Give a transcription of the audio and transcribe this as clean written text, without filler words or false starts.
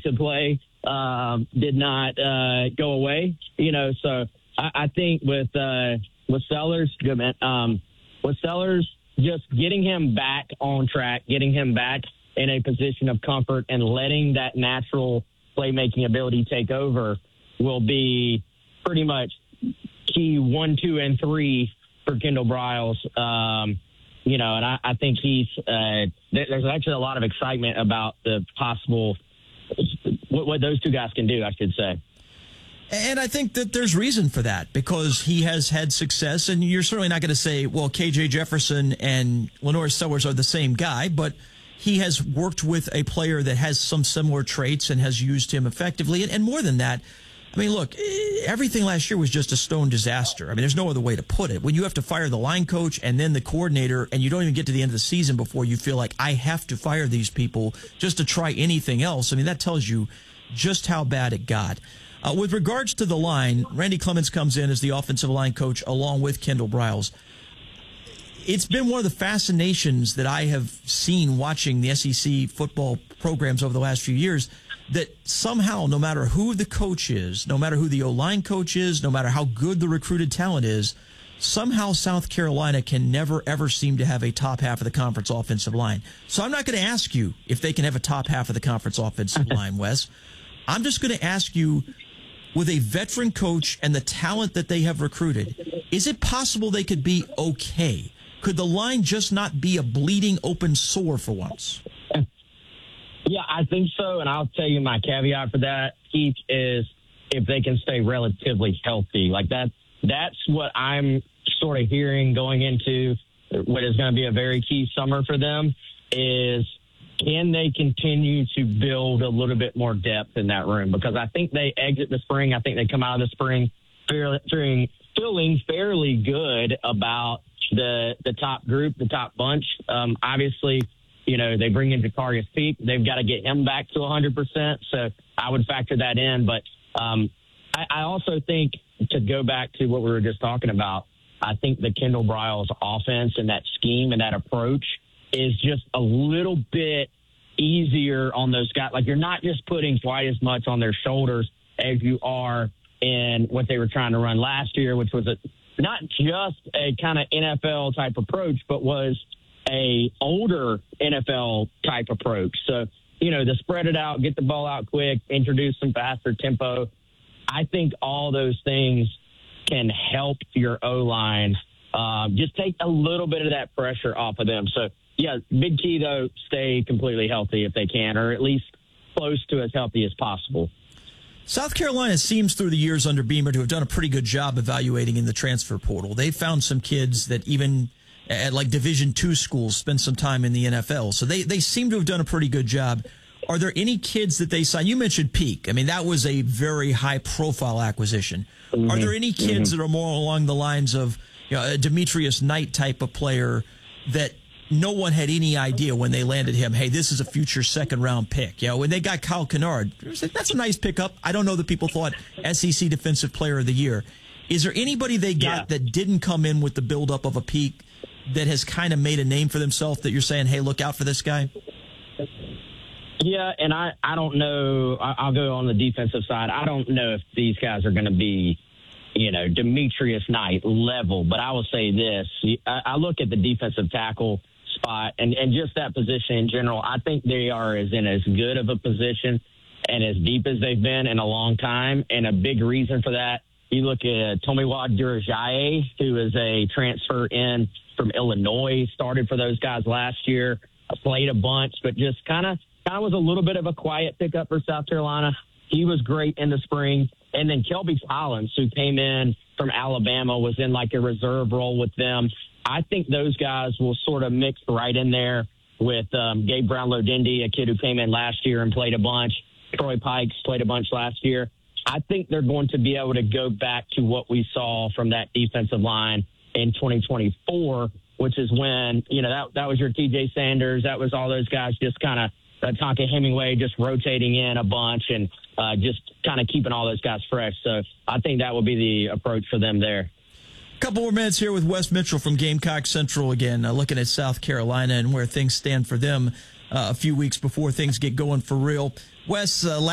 to play did not go away. So I think with Sellers, good man. With Sellers, just getting him back on track, getting him back in a position of comfort, and letting that natural playmaking ability take over will be pretty much key 1, 2, and 3 for Kendall Briles. And I think there's actually a lot of excitement about the possible what those two guys can do, I should say. And I think that there's reason for that, because he has had success, and you're certainly not going to say, well, KJ Jefferson and Lenore Sellers are the same guy, but he has worked with a player that has some similar traits and has used him effectively. And more than that, I mean, look, everything last year was just a stone disaster. I mean, there's no other way to put it. When you have to fire the line coach and then the coordinator, and you don't even get to the end of the season before you feel like, I have to fire these people just to try anything else, I mean, that tells you just how bad it got. With regards to the line, Randy Clements comes in as the offensive line coach along with Kendall Briles. It's been one of the fascinations that I have seen watching the SEC football programs over the last few years, that somehow, no matter who the coach is, no matter who the O-line coach is, no matter how good the recruited talent is, somehow South Carolina can never, ever seem to have a top half of the conference offensive line. So I'm not going to ask you if they can have a top half of the conference offensive line, Wes. I'm just going to ask you, with a veteran coach and the talent that they have recruited, is it possible they could be okay? Could the line just not be a bleeding open sore for once? Yeah, I think so, and I'll tell you my caveat for that, Keith, is if they can stay relatively healthy. Like that's what I'm sort of hearing going into what is going to be a very key summer for them, is can they continue to build a little bit more depth in that room? Because I think they exit the spring. I think they come out of the spring feeling fairly good about the top group, the top bunch. Obviously, they bring in Jacarius Peak. They've got to get him back to 100%. So I would factor that in. But I also think, to go back to what we were just talking about, I think the Kendall Briles offense and that scheme and that approach is just a little bit easier on those guys. Like, you're not just putting quite as much on their shoulders as you are in what they were trying to run last year, which was not just a kind of NFL type approach, but was a older NFL type approach. So, to spread it out, get the ball out quick, introduce some faster tempo. I think all those things can help your O-line just take a little bit of that pressure off of them. So, yeah, big key, though, stay completely healthy if they can, or at least close to as healthy as possible. South Carolina seems through the years under Beamer to have done a pretty good job evaluating in the transfer portal. They found some kids that even at like Division II schools spend some time in the NFL. So they seem to have done a pretty good job. Are there any kids that they signed? You mentioned Peak. I mean, that was a very high-profile acquisition. Mm-hmm. Are there any kids that are more along the lines of a Demetrius Knight type of player that no one had any idea when they landed him, hey, this is a future second-round pick? When they got Kyle Kennard, that's a nice pickup. I don't know that people thought SEC Defensive Player of the Year. Is there anybody they got that didn't come in with the buildup of a Peak that has kind of made a name for themselves that you're saying, hey, look out for this guy? Yeah, and I don't know. I'll go on the defensive side. I don't know if these guys are going to be, Demetrius Knight level. But I will say this. I look at the defensive tackle spot and just that position in general. I think they are in as good of a position and as deep as they've been in a long time. And a big reason for that, you look at Tomiwa Durajaye, who is a transfer in from Illinois, started for those guys last year, played a bunch, but just kind of was a little bit of a quiet pickup for South Carolina. He was great in the spring. And then Kelby Collins, who came in from Alabama, was in like a reserve role with them. I think those guys will sort of mix right in there with Gabe Brownlow-Dindy, a kid who came in last year and played a bunch. Troy Pikes played a bunch last year. I think they're going to be able to go back to what we saw from that defensive line in 2024, which is when, that was your TJ Sanders. That was all those guys just kind of Tonka Hemingway just rotating in a bunch and just kind of keeping all those guys fresh. So I think that will be the approach for them there. Couple more minutes here with Wes Mitchell from Gamecock Central again, looking at South Carolina and where things stand for them a few weeks before things get going for real. Wes,